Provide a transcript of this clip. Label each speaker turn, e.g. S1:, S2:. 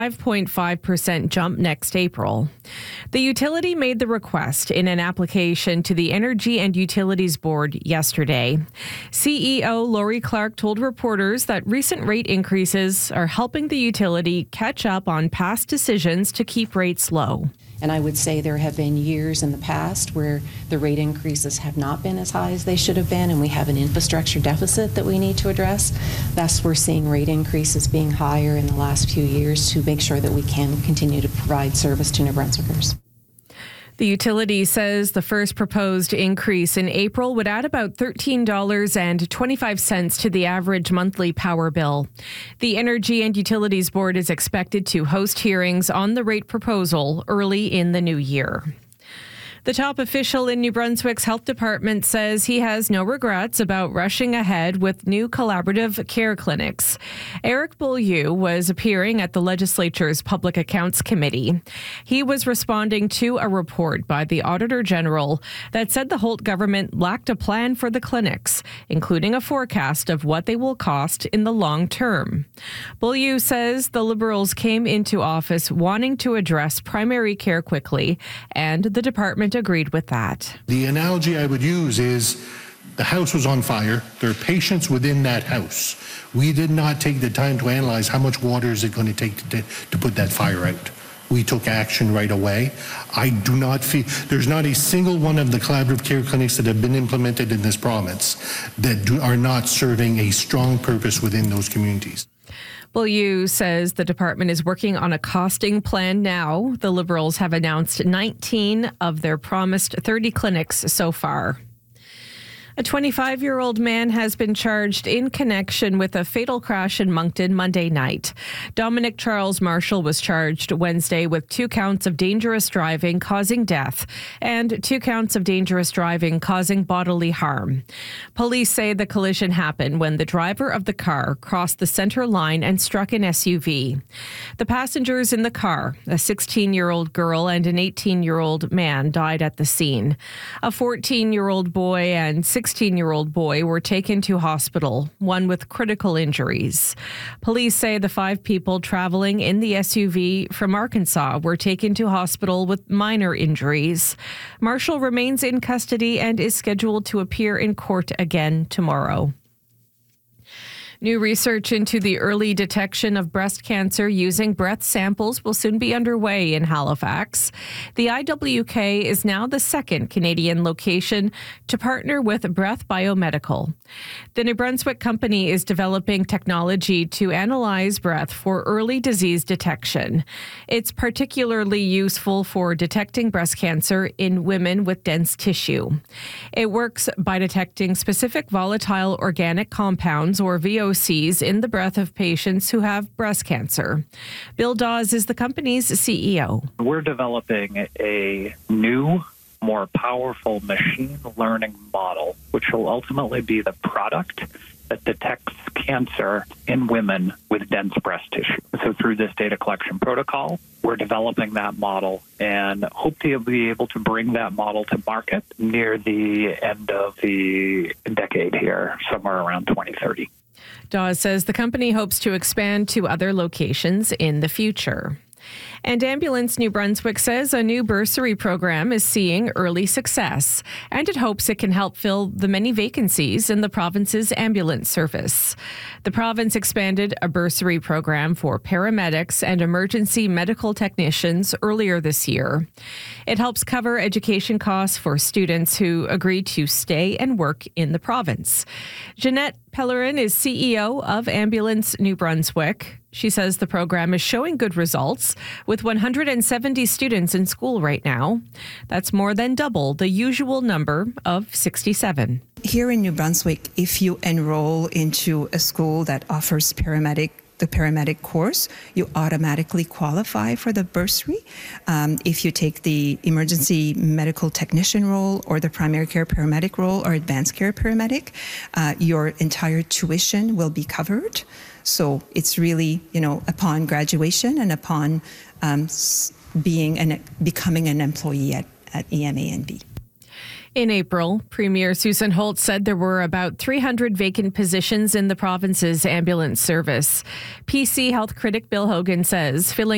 S1: 5.5% jump next April. The utility made the request in an application to the Energy and Utilities Board yesterday. CEO Lori Clark told reporters that recent rate increases are helping the utility catch up on past decisions to keep rates low.
S2: And I would say there have been years in the past where the rate increases have not been as high as they should have been, and we have an infrastructure deficit that we need to address. Thus, we're seeing rate increases being higher in the last few years to make sure that we can continue to provide service to New Brunswickers.
S1: The utility says the first proposed increase in April would add about $13.25 to the average monthly power bill. The Energy and Utilities Board is expected to host hearings on the rate proposal early in the new year. The top official in New Brunswick's health department says he has no regrets about rushing ahead with new collaborative care clinics. Eric Beaulieu was appearing at the legislature's Public Accounts Committee. He was responding to a report by the Auditor General that said the Holt government lacked a plan for the clinics, including a forecast of what they will cost in the long term. Beaulieu says the Liberals came into office wanting to address primary care quickly, and the department agreed with that.
S3: The analogy I would use is the house was on fire. There are patients within that house. We did not take the time to analyze how much water is it going to take to put that fire out. We took action right away. I do not feel there's not a single one of the collaborative care clinics that have been implemented in this province that are not serving a strong purpose within those communities.
S1: Beaulieu says the department is working on a costing plan now. The Liberals have announced 19 of their promised 30 clinics so far. A 25-year-old man has been charged in connection with a fatal crash in Moncton Monday night. Dominic Charles Marshall was charged Wednesday with 2 counts of dangerous driving causing death and 2 counts of dangerous driving causing bodily harm. Police say the collision happened when the driver of the car crossed the center line and struck an SUV. The passengers in the car, a 16-year-old girl and an 18-year-old man, died at the scene. A 14-year-old boy and 16-year-old boy were taken to hospital, one with critical injuries. Police say the 5 people traveling in the SUV from Arkansas were taken to hospital with minor injuries. Marshall remains in custody and is scheduled to appear in court again tomorrow. New research into the early detection of breast cancer using breath samples will soon be underway in Halifax. The IWK is now the second Canadian location to partner with Breath Biomedical. The New Brunswick company is developing technology to analyze breath for early disease detection. It's particularly useful for detecting breast cancer in women with dense tissue. It works by detecting specific volatile organic compounds, or VOCs, in the breath of patients who have breast cancer. Bill Dawes is the company's CEO.
S4: We're developing a new, more powerful machine learning model, which will ultimately be the product that detects cancer in women with dense breast tissue. So through this data collection protocol, we're developing that model and hope to be able to bring that model to market near the end of the decade here, somewhere around 2030.
S1: Dawes says the company hopes to expand to other locations in the future. And Ambulance New Brunswick says a new bursary program is seeing early success, and it hopes it can help fill the many vacancies in the province's ambulance service. The province expanded a bursary program for paramedics and emergency medical technicians earlier this year. It helps cover education costs for students who agree to stay and work in the province. Jeanette Pellerin is CEO of Ambulance New Brunswick. She says the program is showing good results, with 170 students in school right now. That's more than double the usual number of 67.
S5: Here in New Brunswick, if you enroll into a school that offers the paramedic course, you automatically qualify for the bursary. If you take the emergency medical technician role or the primary care paramedic role or advanced care paramedic, your entire tuition will be covered. So it's really, upon graduation and upon becoming an employee at EMA&B.
S1: In April, Premier Susan Holt said there were about 300 vacant positions in the province's ambulance service. PC health critic Bill Hogan says filling